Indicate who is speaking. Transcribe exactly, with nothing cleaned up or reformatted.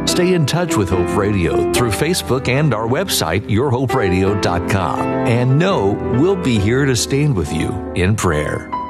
Speaker 1: Stay in touch with Hope Radio through Facebook and our website, your hope radio dot com. And know we'll be here to stand with you in prayer.